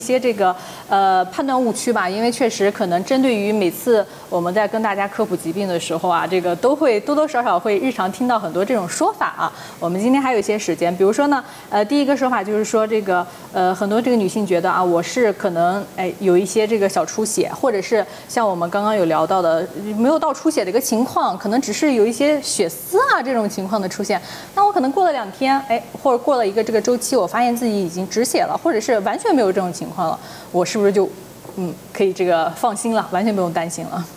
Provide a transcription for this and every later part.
一些这个判断误区吧，因为确实可能针对于每次我们在跟大家科普疾病的时候啊，这个都会多多少少会日常听到很多这种说法啊。我们今天还有一些时间，比如说呢，第一个说法就是说这个很多这个女性觉得啊，我是可能有一些这个小出血，或者是像我们刚刚有聊到的没有到出血的一个情况，可能只是有一些血丝啊这种情况的出现，那我可能过了2天，或者过了一个这个周期，我发现自己已经止血了，或者是完全没有这种情况了，我是不是就可以这个放心了，完全不用担心了？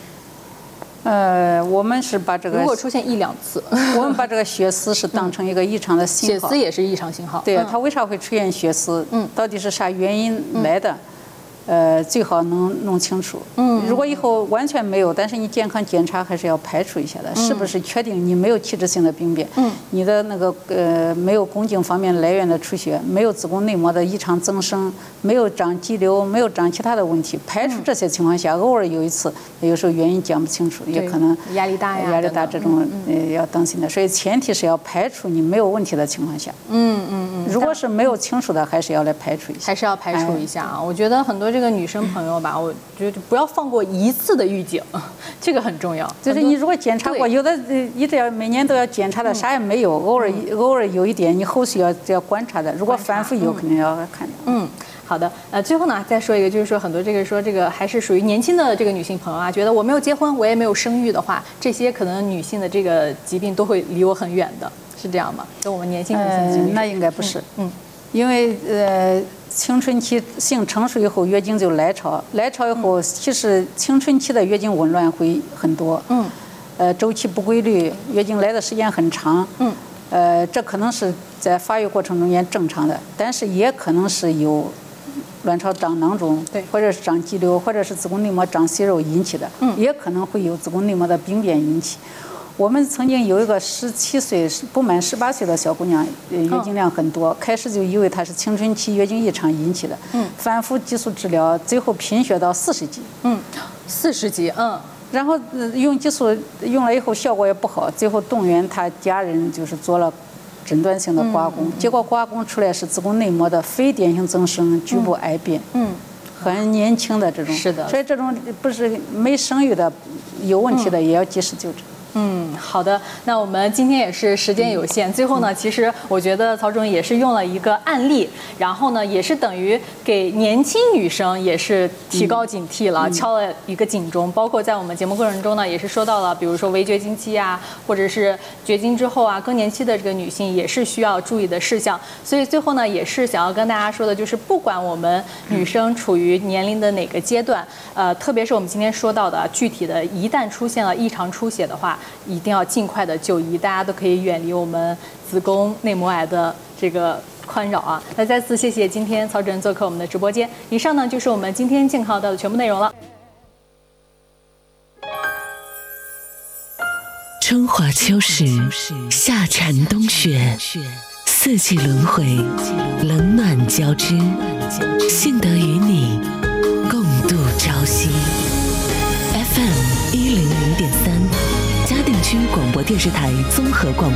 我们是把这个如果出现1、2次， 我们把这个血丝是当成一个异常的信号。 血丝也是异常信号。 对，它为啥会出现血丝？到底是啥原因来的？最好能弄清楚。如果以后完全没有，但是你健康检查还是要排除一下的，是不是确定你没有器质性的病变？你的那个没有宫颈方面来源的出血，没有子宫内膜的异常增生，没有长肌瘤，没有长其他的问题，排除这些情况下，偶尔有一次，有时候原因讲不清楚，也可能压力大呀， 压力大这种要当心的。所以前提是要排除你没有问题的情况下。如果是没有清楚的，还是要来排除一下。 还是要排除一下啊！我觉得很多这个女生朋友吧，我觉得不要放过1次的预警，这个很重要。 就是你如果检查过，有的一直要每年都要检查的，啥也没有，偶尔有一点，你后续要观察的。如果反复有，肯定要看的。 好的，最后呢，再说一个，就是说很多这个还是属于年轻的这个女性朋友啊，觉得我没有结婚，我也没有生育的话，这些可能女性的这个疾病都会离我很远的，是这样吗？跟我们年轻女性疾病？ 那应该不是。因为青春期性成熟以后，月经就来潮，来潮以后，其实青春期的月经紊乱会很多。周期不规律，月经来的时间很长。这可能是在发育过程中间正常的，但是也可能是有卵巢长囊肿，或者是长肌瘤，或者是子宫内膜长息肉引起的，也可能会有子宫内膜的病变引起。我们曾经有一个17岁不满18岁的小姑娘，月经量很多，开始就以为她是青春期月经异常引起的，反复激素治疗，最后贫血到40级，40级，然后用激素用了以后效果也不好，最后动员她家人就是做了诊断性的刮宫，结果刮宫出来是子宫内膜的非典型增生局部癌变，很年轻的这种， 是的， 所以这种不是没生育的有问题的也要及时就诊。 好的，那我们今天也是时间有限，最后呢，其实我觉得曹总也是用了一个案例，然后呢，也是等于给年轻女生也是提高警惕了，敲了一个警钟。包括在我们节目过程中呢，也是说到了，比如说围绝经期啊，或者是绝经之后啊，更年期的这个女性也是需要注意的事项。所以最后呢，也是想要跟大家说的，就是不管我们女生处于年龄的哪个阶段，特别是我们今天说到的具体的，一旦出现了异常出血的话，一定要尽快的就医，大家都可以远离我们子宫内膜癌的这个困扰啊！那再次谢谢今天曹主任做客我们的直播间。以上呢就是我们今天健康的全部内容了。 春华秋实，夏蝉冬雪，四季轮回，冷暖交织，幸得与你共度朝夕。FM100.3，嘉定区广播电视台综合广播。